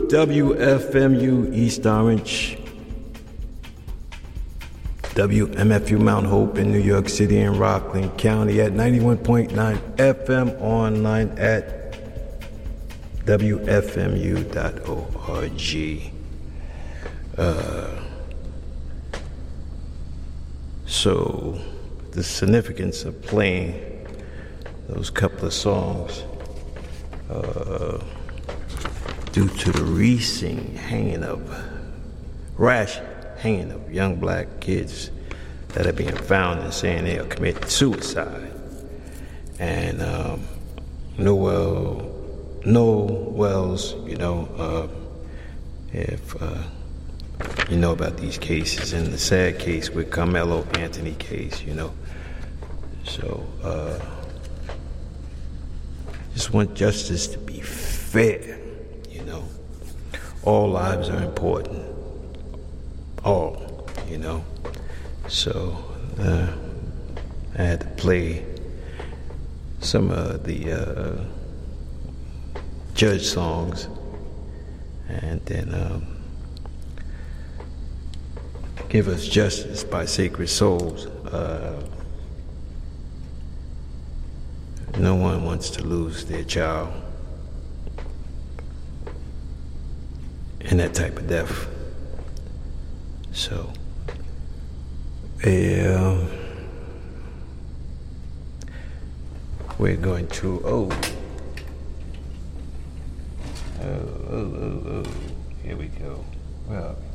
WFMU East Orange, WMFU Mount Hope in New York City and Rockland County at 91.9 FM, online at WFMU.org. So the significance of playing those couple of songs due to the recent rash hanging of young black kids that are being found and saying they are committing suicide. And Noel Wells, if you know about these cases, and the sad case with Carmelo Anthony case, So, just want justice to be fair, All lives are important. All, So, I had to play some of the Judge songs, and then Give Us Justice by Sacred Souls. No one wants to lose their child in that type of death. So, we're going to, here we go. Well,